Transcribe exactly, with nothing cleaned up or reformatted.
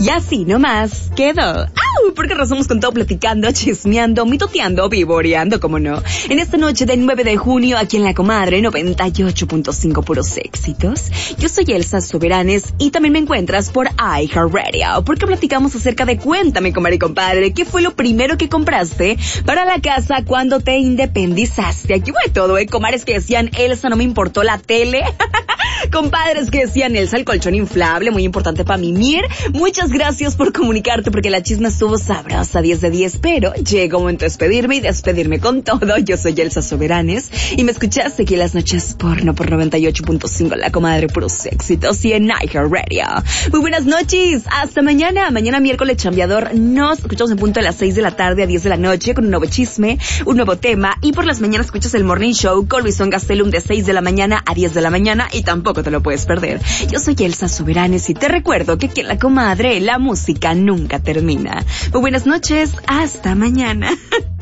Y así nomás quedó. ¡Au! Porque rezamos con todo, platicando, chismeando, mitoteando, vivoreando, como no. En esta noche del nueve de junio, aquí en La Comadre, noventa y ocho punto cinco puros éxitos. Yo soy Elsa Soberanes y también me encuentras por iHeartRadio, porque platicamos acerca de cuéntame, comadre y compadre, ¿qué fue lo primero que compraste para la casa cuando te independizaste? Aquí fue todo, ¿eh? Comadres que decían, Elsa, no me importó la tele. Compadres que decían, Elsa, el colchón inflable, muy importante para mimir. Muchas gracias por comunicarte, porque la chisma estuvo sabrosa, diez de diez, pero llegó el momento de despedirme y despedirme con todo. Yo soy Elsa Soberanes y me escuchaste aquí en las noches porno por noventa y ocho punto cinco, La Comadre, puros éxitos, y en iHeartRadio. Muy buenas noches, hasta mañana. Mañana miércoles chambeador, nos escuchamos en punto de las seis de la tarde a diez de la noche con un nuevo chisme, un nuevo tema, y por las mañanas escuchas el Morning Show con Luisón Gastelum de seis de la mañana a diez de la mañana, y tampoco te lo puedes perder. Yo soy Elsa Soberanes y te recuerdo que aquí en La Comadre la música nunca termina. Muy buenas noches, hasta mañana.